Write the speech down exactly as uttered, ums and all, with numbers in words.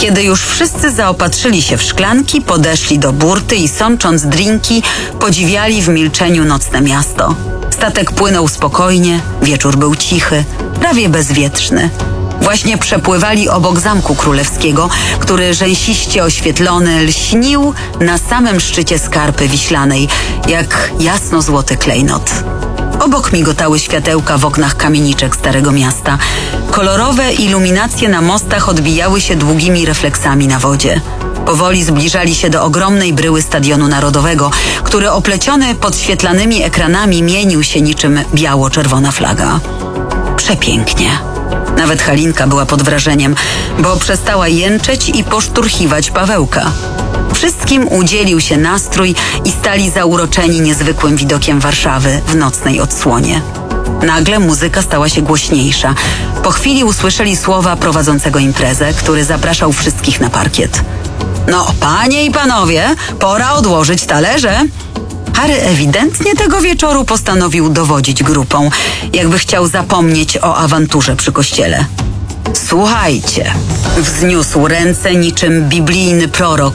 Kiedy już wszyscy zaopatrzyli się w szklanki, podeszli do burty i sącząc drinki, podziwiali w milczeniu nocne miasto. Statek płynął spokojnie, wieczór był cichy, prawie bezwietrzny. Właśnie przepływali obok Zamku Królewskiego, który rzęsiście oświetlony lśnił na samym szczycie skarpy wiślanej, jak jasno-złoty klejnot. Obok migotały światełka w oknach kamieniczek Starego Miasta. Kolorowe iluminacje na mostach odbijały się długimi refleksami na wodzie. Powoli zbliżali się do ogromnej bryły Stadionu Narodowego, który opleciony podświetlanymi ekranami mienił się niczym biało-czerwona flaga. Przepięknie. Nawet Halinka była pod wrażeniem, bo przestała jęczeć i poszturchiwać Pawełka. Wszystkim udzielił się nastrój i stali zauroczeni niezwykłym widokiem Warszawy w nocnej odsłonie. Nagle muzyka stała się głośniejsza. Po chwili usłyszeli słowa prowadzącego imprezę, który zapraszał wszystkich na parkiet. No, panie i panowie, pora odłożyć talerze. Harry ewidentnie tego wieczoru postanowił dowodzić grupą, jakby chciał zapomnieć o awanturze przy kościele. Słuchajcie, wzniósł ręce niczym biblijny prorok